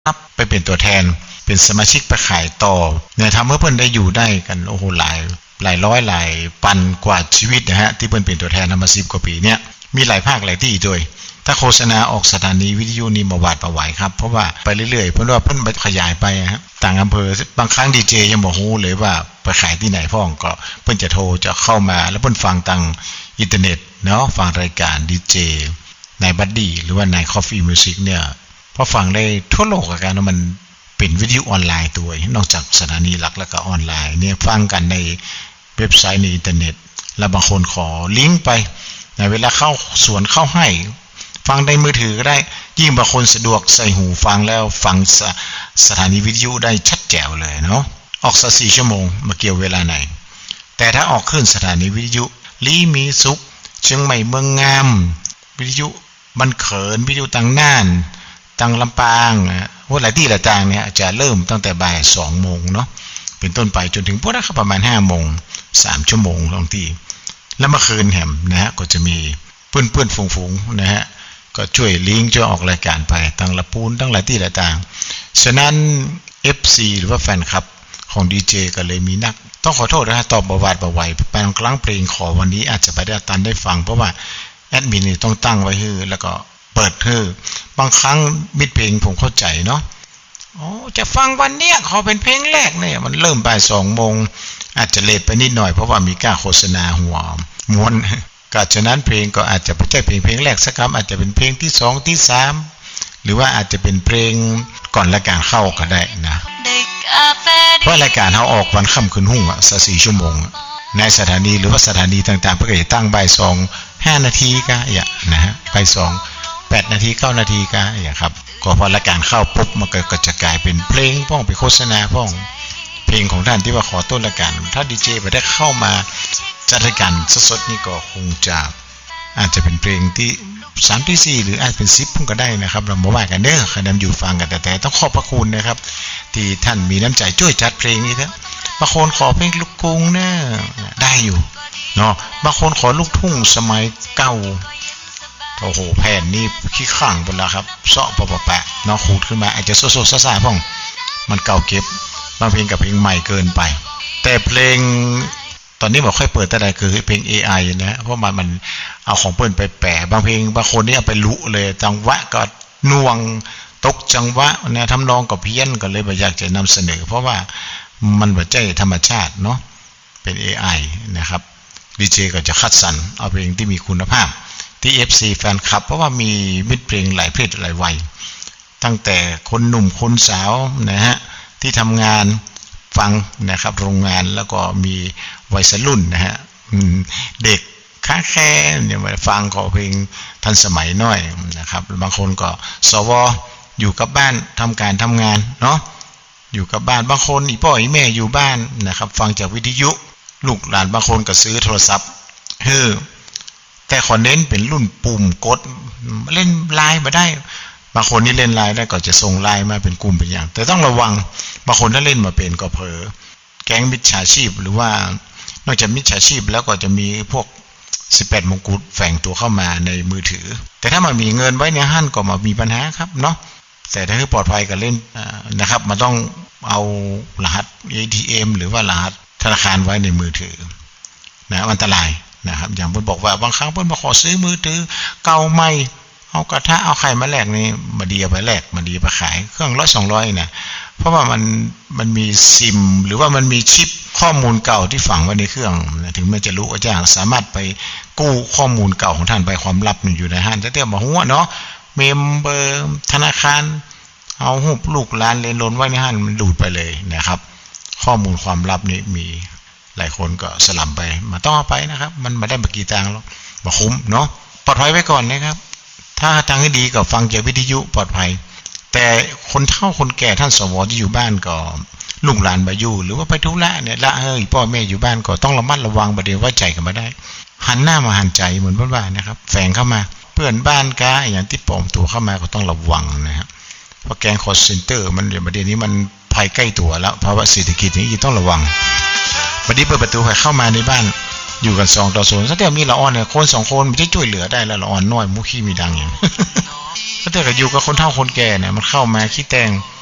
รับไปเป็นตัวแทนเป็นสมาชิกไปขายต่อเนี่ยทำให้เพิ่นได้อยู่ได้กันโอ้โหหลายร้อยหลายพันกว่าชีวิตนะฮะที่เพิ่นเป็นตัวแทนมา10 กว่าปีเนี่ยมีหลายภาคหลายที่ด้วยถ้าโฆษณาออกสถานีวิทยุนี่บ่หวาดบ่ไหวครับเพราะว่าไปเรื่อยๆเพิ่นว่าเพิ่นขยายไปฮะต่างอำเภอบางครั้งดีเจยังบ่ฮู้เลยว่าไปขายที่ไหนพ้องก็เพิ่นจะโทรจะเข้ามาแล้วเพิ่นฟังทางอินเทอร์เน็ตเนาะฟังรายการดีเจในบัดดี้หรือว่าใน Coffee Music เนี่ยพอฟังได้ทั่วโลกกันมันเป็นวิทยุออนไลน์ตัวนอกจากสถานีหลักแล้วก็ออนไลน์เนี่ยฟังกันในเว็บไซต์ในอินเทอร์เน็ตแล้วบางคนขอลิงก์ไปในเวลาเข้าสวนเข้าให้ฟังในมือถือก็ได้ยิ่งบางคนสะดวกใส่หูฟังแล้วฟังสถานีวิทยุได้ชัดแจ๋วเลยเนาะออก4 ชั่วโมงมาเกี่ยวเวลาไหนแต่ถ้าออกขึ้นสถานีวิทยุลีมีสุขเชียงใหม่เมืองงามวิทยุบันเขินวิทยุต่างน่านต่างลำปางว่าหลายที่หลายต่างเนี่ยจะเริ่มตั้งแต่บ่าย2 โมงเนาะเป็นต้นไปจนถึงพวกนั้นประมาณ5 โมง3 ชั่วโมงบางทีแล้วเมื่อคืนแหมนะฮะก็จะมีเพื่อนๆฝูงๆนะฮะก็ช่วยลิงก์ช่วยออกรายการไปตั้งละปูนตั้งหลายที่หลายต่างฉะนั้น FC หรือว่าแฟนคลับของดีเจก็เลยมีนักต้องขอโทษนะฮะตอบบ่ไหวบางครั้งเพลงขอวันนี้อาจจะไปได้ตันได้ฟังเพราะว่าแอดมินนี่ต้องตั้งไว้ให้แล้วก็เปิดให้บางครั้งมิดเพลงผมเข้าใจเนาะจะฟังวันเนี้ยขอเป็นเพลงแรกเนี่ยมันเริ่มบ่าย2 โมงอาจจะเลทไปนิดหน่อยเพราะว่ามีการโฆษณาหัวม้วนก็ฉะนั้นเพลงก็อาจจะไม่ใช่เพลงแรกสักคำอาจจะเป็นเพลงที่2ที่3หรือว่าอาจจะเป็นเพลงก่อนรายการเข้าก็ได้นะเพราะรายการเขาออกวันค่ำคืนหุ้ง4 ชั่วโมงในสถานีหรือว่าสถานีต่างๆเพื่อจะตั้งบ่าย2 5 นาทีก็อย่างนะฮะบ่าย2 8 นาที9 นาทีก็อย่างครับก็พอรายการเข้าปุ๊บมันก็จะกลายเป็นเพลงพ้องไปโฆษณาพ้องเพลงของท่านที่ว่าขอต้นรายการถ้าดีเจไปได้เข้ามาจัดรายการสดๆนี่ก็คงจะอาจจะเป็นเพลงที่3ที่4หรืออาจเป็น10พุ่งก็ได้นะครับเราบอกว่ากันเด้อใครนำอยู่ฟังกันแต่ต้องขอบพระคุณนะครับที่ท่านมีน้ำใจช่วยจัดเพลงนี้นะบางคนขอเพลงลูกกรุงนะได้อยู่เนาะบางคนขอลูกทุ่งสมัยเก่าโอ้โหแผ่นนี่ขี้ข้างหมดแล้วครับเซาะปะเนาะขูดขึ้นมาอาจจะโซๆซ่าๆพ่องมันเก่าเก็บบางเพลงกับเพลงใหม่เกินไปแต่เพลงตอนนี้บอกค่อยเปิดแต่ใดคือเพลง AI นะเพราะมันเอาของเปิ้นไปแปะบางเพลงบางคนนี่เอาไปลุเลยจังหวะก็น่วงตกจังหวะนะทำนองก็เพี้ยนก็เลยบ่อยากจะนำเสนอเพราะว่ามันบ่ใช่ธรรมชาติเนาะเป็น AI นะครับดีเจก็จะคัดสรรเอาเพลงที่มีคุณภาพที่ FC แฟนคลับเพราะว่ามีมิตรเพลงหลายเพศหลายวัยตั้งแต่คนหนุ่มคนสาวนะฮะที่ทำงานฟังนะครับโรงงานแล้วก็มีวัยรุ่นนะฮะเด็กค้าแค่เนี่ยมาฟังขอเพลงทันสมัยหน่อยนะครับบางคนก็สวอยู่กับบ้านทำการทำงานเนาะอยู่กับบ้านบางคนอีพ่ออีแม่อยู่บ้านนะครับฟังจากวิทยุลูกหลานบางคนก็ซื้อโทรศัพท์แต่ขอเน้นเป็นรุ่นปุ่มกดเล่นไลน์มาได้บางคนนี่เล่นไลน์ได้ก็จะส่งไลน์มาเป็นกลุ่มเป็นอย่างแต่ต้องระวังบางคนถ้าเล่นมาเป็นก็เผลอแก๊งมิจฉาชีพหรือว่านอกจากมิจฉาชีพแล้วก็จะมีพวก18 มงกุฎแฝงตัวเข้ามาในมือถือแต่ถ้ามันมีเงินไว้ในห้างก็มามีปัญหาครับเนาะแต่ถ้าคือปลอดภัยก็เล่นนะครับมันต้องเอารหัส ATM หรือว่ารหัสธนาคารไว้ในมือถือนะอันตรายนะครับอย่างเพิ่นบอกว่าบางครั้งเพิ่นมาขอซื้อมือถือเก่าใหม่เอากระทะเอาไข่มาแลกนี่มาดีไปแลกมาดีไปขายเครื่อง100-200นะเพราะว่ามันมีซิมหรือว่ามันมีชิปข้อมูลเก่าที่ฝังไว้ในเครื่องถึงแม้จะรู้อาจารย์สามารถไปกู้ข้อมูลเก่าของท่านไปความลับอยู่ในห้างแต่เตี้ยมาหัวเนาะเมมเบอร์ธนาคารเอาหูลูกหลานเล่นล้นไว้ในห้างมันดูดไปเลยนะครับข้อมูลความลับนี่มีหลายคนก็สลับไปมาต้องเอาไปนะครับมันมาได้มากี่ตังค์แล้วบ่คุ้มเนาะปลอดภัยไว้ก่อนนะครับถ้าทางที่ดีก็ฟังจากวิทยุปลอดภัยแต่คนเฒ่าคนแก่ท่านสวที่อยู่บ้านก็ลูกหลานบ่อยู่หรือว่าไปธุระเนี่ยละพ่อแม่อยู่บ้านก็ต้องระมัดระวังประเดี๋ยวไว้ใจกันมาได้หันหน้ามาหันใจเหมือนบ้านๆนะครับแฝงเข้ามาเพื่อนบ้านกาอย่างที่ปลอมตัวเข้ามาก็ต้องระวังนะครับเพราะแก๊งคอลเซ็นเตอร์มันเดี๋ยวประเดี๋ยวนี้มันภัยใกล้ตัวแล้วภาวะเศรษฐกิจนี้ต้องระวังบัดนี้เปิดประตูให้เข้ามาในบ้านอยู่กัน2 ต่อ 0ซะแต่มีละอ่อนเนี่ยคน2 คนมันจะช่วยเหลือได้แล้วละอ่อนน้อยมุขี้มีดังอย่างก็แต่ก็อยู่กับคนเฒ่าคนแก่เนี่ยมันเข้ามาขี้แตง